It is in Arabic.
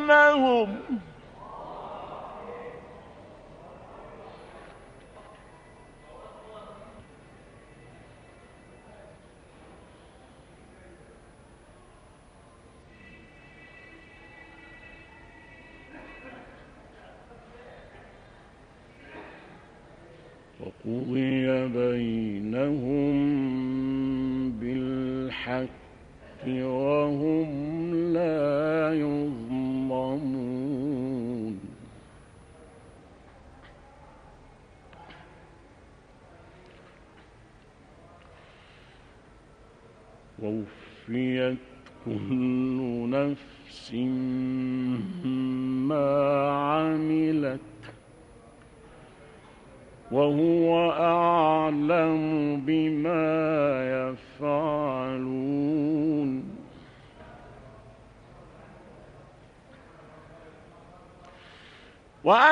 بينهم وقضي بينهم بالحق وهم لا يظلمون ووفيت كل نفس ما عملت وهو أعلم بما يفعلون